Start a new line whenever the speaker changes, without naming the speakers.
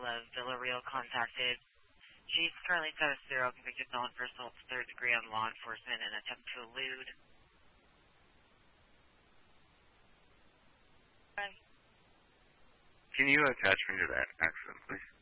of Villarreal contacted. She's currently status 0, convicted felon for assault third degree on law enforcement and attempt to elude.
Can you attach me to that accident, please?